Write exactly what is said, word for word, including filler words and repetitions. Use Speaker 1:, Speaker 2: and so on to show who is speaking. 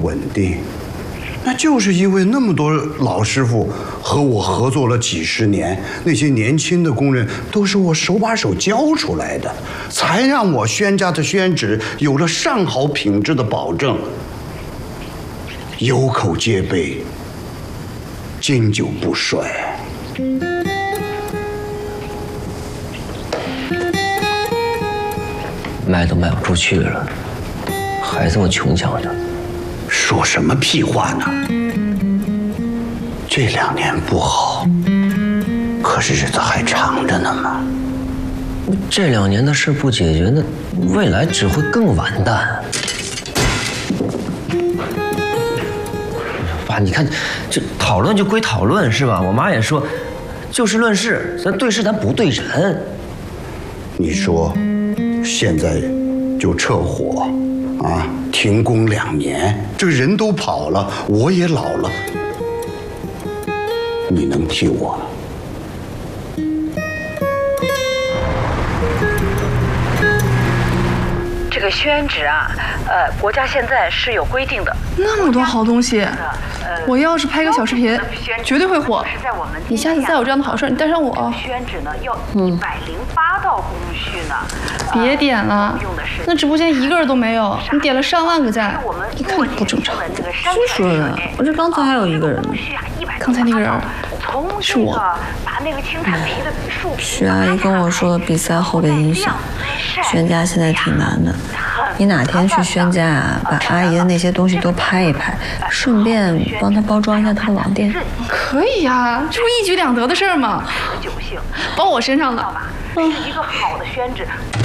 Speaker 1: 稳定，那就是因为那么多老师傅和我合作了几十年，那些年轻的工人都是我手把手教出来的，才让我宣家的宣纸有了上好品质的保证，有口皆碑，经久不衰。
Speaker 2: 卖都卖不出去了，还这么穷讲的，
Speaker 1: 说什么屁话呢？这两年不好，可是日子还长着呢嘛。
Speaker 2: 这两年的事不解决，那未来只会更完蛋。爸，你看，这讨论就归讨论是吧？我妈也说，就事论事，咱对事咱不对人。
Speaker 1: 你说，现在就撤火，啊，停工两年，这个人都跑了，我也老了，你能替我？
Speaker 3: 这个宣纸啊，呃，国家现在是有规定的。
Speaker 4: 那么多好东西，我要是拍个小视频，绝对会火。你下次再有这样的好事，你带上我。
Speaker 3: 宣纸呢要一百零八道工序呢。
Speaker 4: 别点了，那直播间一个人都没有，你点了上万个赞，一看不正常。
Speaker 5: 谁说的？我这刚才还有一个人呢。
Speaker 4: 刚才那个人是我。
Speaker 5: 徐阿姨跟我说了比赛后的影响，宣家现在挺难的。你哪天去宣家啊，把阿姨的那些东西都拍一拍，顺便帮她包装一下她的网店。
Speaker 4: 可以呀，这不一举两得的事儿吗？包我身上的。
Speaker 3: 是一个好的宣纸。